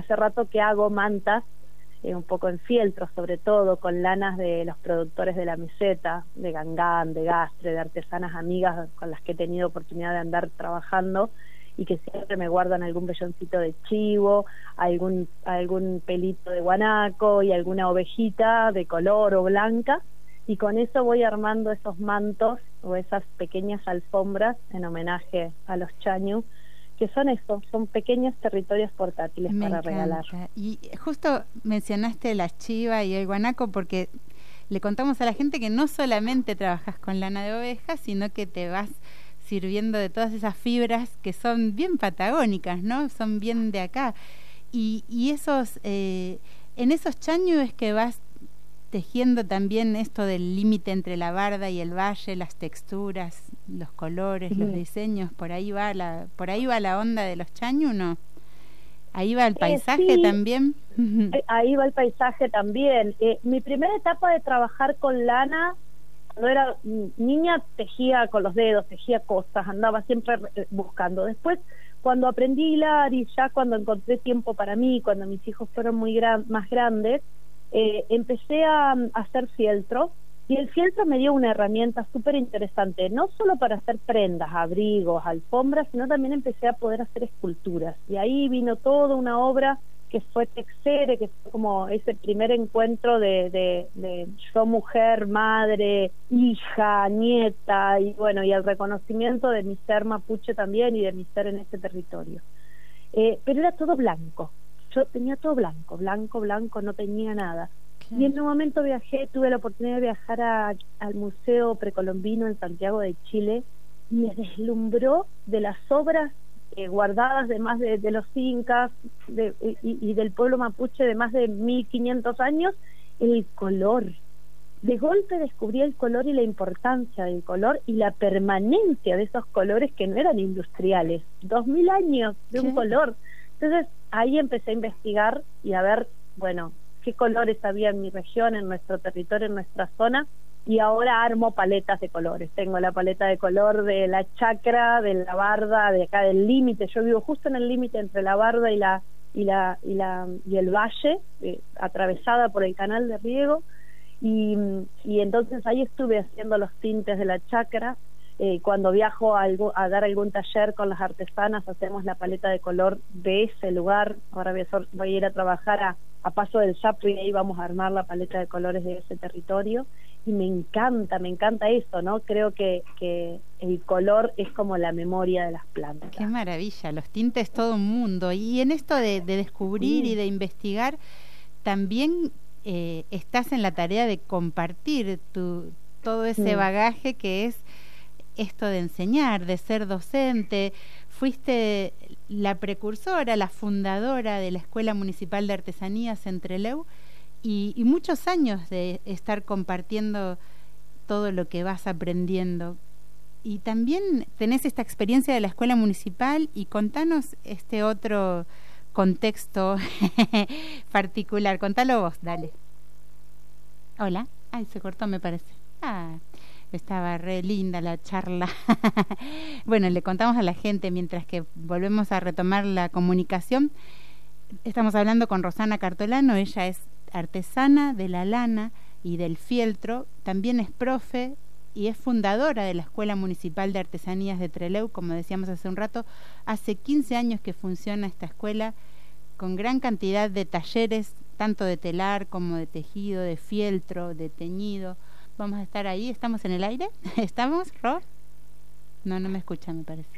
hace rato que hago mantas, un poco en fieltro, sobre todo con lanas de los productores de la meseta, de Gangán, de Gastre, de artesanas amigas con las que he tenido oportunidad de andar trabajando, y que siempre me guardan algún velloncito de chivo, algún pelito de guanaco y alguna ovejita de color o blanca, y con eso voy armando esos mantos o esas pequeñas alfombras en homenaje a los chañu, que son eso, son pequeños territorios portátiles para regalar. Y justo mencionaste la chiva y el guanaco, porque le contamos a la gente que no solamente trabajas con lana de oveja, sino que te vas sirviendo de todas esas fibras que son bien patagónicas, ¿no? Son bien de acá. Y esos, en esos chañu es que vas tejiendo también esto del límite entre la barda y el valle, las texturas, los colores, los diseños. Por ahí va la onda de los chañu, ¿no? Ahí va el paisaje sí, también. Ahí va el paisaje también. Mi primera etapa de trabajar con lana, cuando era niña, tejía con los dedos, tejía cosas, andaba siempre buscando. Después, cuando aprendí a hilar y ya cuando encontré tiempo para mí, cuando mis hijos fueron más grandes, empecé a hacer fieltro, y el fieltro me dio una herramienta súper interesante, no solo para hacer prendas, abrigos, alfombras, sino también empecé a poder hacer esculturas, y ahí vino toda una obra que fue Texere, que fue como ese primer encuentro de yo mujer, madre, hija, nieta, y bueno, y el reconocimiento de mi ser mapuche también y de mi ser en este territorio. Pero era todo blanco. Yo tenía todo blanco, no tenía nada. Claro. Y en un momento tuve la oportunidad de viajar al Museo Precolombino en Santiago de Chile, y me deslumbró de las obras guardadas de más de los incas y del pueblo mapuche de más de 1500 años, el color. De golpe descubrí el color y la importancia del color y la permanencia de esos colores que no eran industriales. 2000 años de un color. Entonces ahí empecé a investigar y a ver, bueno, qué colores había en mi región, en nuestro territorio, en nuestra zona, y ahora armo paletas de colores. Tengo la paleta de color de la chacra, de la barda, de acá del límite. Yo vivo justo en el límite entre la barda y el valle, atravesada por el canal de riego, y entonces ahí estuve haciendo los tintes de la chacra. Cuando viajo a dar algún taller con las artesanas, hacemos la paleta de color de ese lugar. Ahora voy a ir a trabajar a Paso del Sapo, y ahí vamos a armar la paleta de colores de ese territorio, y me encanta eso, ¿no? Creo que el color es como la memoria de las plantas. Qué maravilla, los tintes todo un mundo. Y en esto de descubrir y de investigar, también estás en la tarea de compartir todo ese bagaje que es esto de enseñar, de ser docente. Fuiste la precursora, la fundadora de la Escuela Municipal de Artesanías en Trelew, y muchos años de estar compartiendo todo lo que vas aprendiendo. Y también tenés esta experiencia de la Escuela Municipal, y contanos este otro contexto particular. Contalo vos, dale. Hola. Ay, se cortó, me parece. Estaba re linda la charla. Bueno, le contamos a la gente mientras que volvemos a retomar la comunicación. Estamos hablando con Rosana Cartolano. Ella es artesana de la lana y del fieltro, también es profe y es fundadora de la Escuela Municipal de Artesanías de Trelew, como decíamos hace un rato. Hace 15 años que funciona esta escuela, con gran cantidad de talleres, tanto de telar como de tejido, de fieltro, de teñido. Vamos a estar ahí. ¿Estamos en el aire? ¿Estamos, Ro? No me escucha, me parece.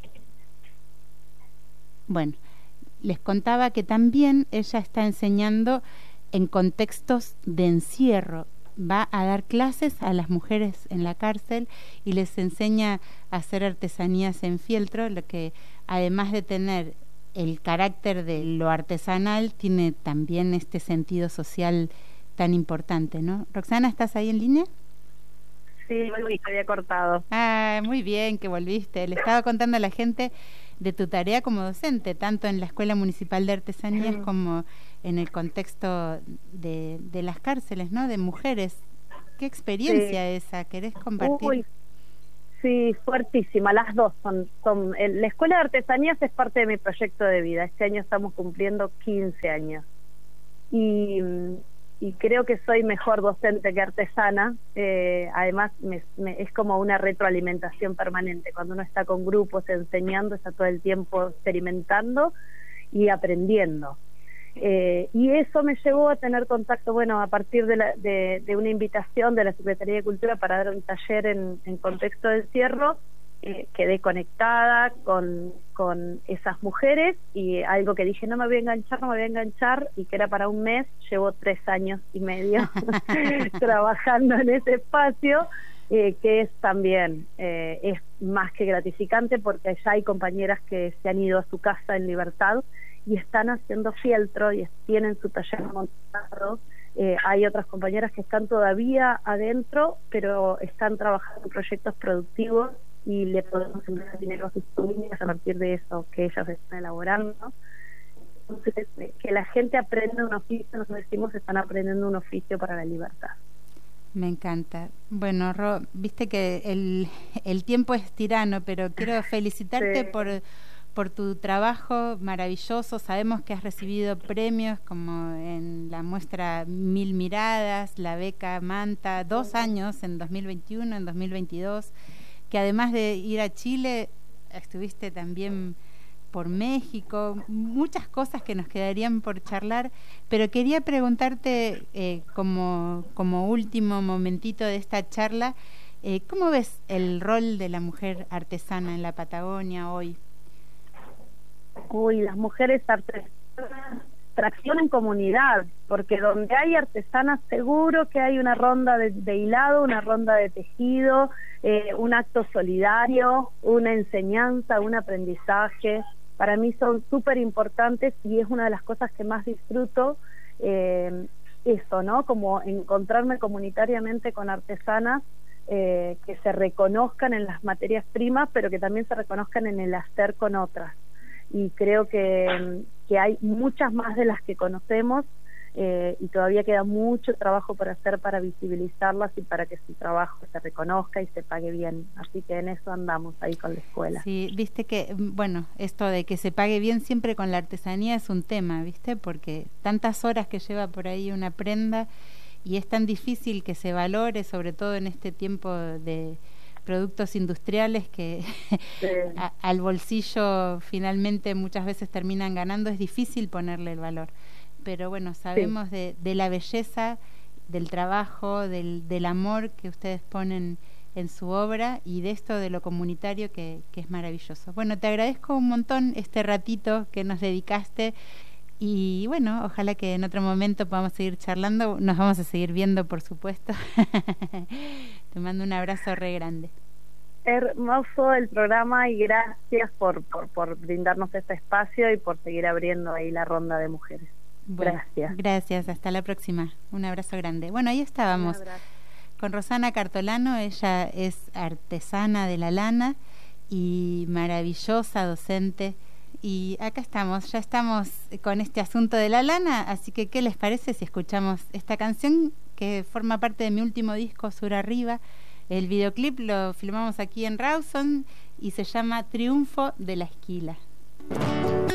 Bueno, les contaba que también ella está enseñando en contextos de encierro. Va a dar clases a las mujeres en la cárcel y les enseña a hacer artesanías en fieltro, lo que además de tener el carácter de lo artesanal, tiene también este sentido social tan importante, ¿no? Roxana, ¿estás ahí en línea? Sí, volví, te había cortado. Muy bien que volviste. Le estaba contando a la gente de tu tarea como docente, tanto en la Escuela Municipal de Artesanías como en el contexto de las cárceles, ¿no? De mujeres. ¿Qué experiencia esa? ¿Querés compartir? Sí, fuertísima, las dos la Escuela de Artesanías es parte de mi proyecto de vida. Este año estamos cumpliendo 15 años. Y creo que soy mejor docente que artesana. Además, es como una retroalimentación permanente. Cuando uno está con grupos enseñando, está todo el tiempo experimentando y aprendiendo. Y eso me llevó a tener contacto, bueno, a partir de una invitación de la Secretaría de Cultura para dar un taller en contexto de encierro. Quedé conectada con esas mujeres, y algo que dije, no me voy a enganchar, y que era para un mes. Llevo 3 años y medio trabajando en ese espacio, que es también es más que gratificante, porque ya hay compañeras que se han ido a su casa en libertad y están haciendo fieltro y tienen su taller montado. Hay otras compañeras que están todavía adentro, pero están trabajando en proyectos productivos y le podemos enviar dinero a sus familias a partir de eso que ellas están elaborando. Entonces, que la gente aprenda un oficio, nosotros decimos, están aprendiendo un oficio para la libertad. Me encanta. Bueno, Ro, viste que el tiempo es tirano, pero quiero felicitarte por tu trabajo maravilloso. Sabemos que has recibido premios como en la muestra 1000 Miradas, la beca Manta, 2 años, en 2021, en 2022, que además de ir a Chile, estuviste también por México, muchas cosas que nos quedarían por charlar, pero quería preguntarte como último momentito de esta charla, ¿cómo ves el rol de la mujer artesana en la Patagonia hoy? Uy, las mujeres artesanas traccionan comunidad, porque donde hay artesanas seguro que hay una ronda de hilado, una ronda de tejido, un acto solidario, una enseñanza, un aprendizaje. Para mí son súper importantes, y es una de las cosas que más disfruto, eso, ¿no? Como encontrarme comunitariamente con artesanas que se reconozcan en las materias primas, pero que también se reconozcan en el hacer con otras. Y creo que hay muchas más de las que conocemos, y todavía queda mucho trabajo por hacer para visibilizarlas y para que su trabajo se reconozca y se pague bien. Así que en eso andamos ahí con la escuela. Sí, viste que, bueno, esto de que se pague bien siempre con la artesanía es un tema, viste, porque tantas horas que lleva por ahí una prenda, y es tan difícil que se valore, sobre todo en este tiempo de productos industriales que sí. Al bolsillo finalmente muchas veces terminan ganando. Es difícil ponerle el valor, pero bueno, sabemos sí. de la belleza del trabajo, del amor que ustedes ponen en su obra, y de esto de lo comunitario que es maravilloso. Bueno, te agradezco un montón este ratito que nos dedicaste, y bueno, ojalá que en otro momento podamos seguir charlando. Nos vamos a seguir viendo, por supuesto. Te mando un abrazo re grande. Hermoso el programa, y gracias por brindarnos este espacio y por seguir abriendo ahí la ronda de mujeres. Bueno, gracias, hasta la próxima. Un abrazo grande. Bueno, ahí estábamos con Rosana Cartolano. Ella es artesana de la lana y maravillosa docente. Y acá estamos, ya estamos con este asunto de la lana, así que ¿qué les parece si escuchamos esta canción que forma parte de mi último disco, Sur Arriba? El videoclip lo filmamos aquí en Rawson y se llama Triunfo de la Esquila.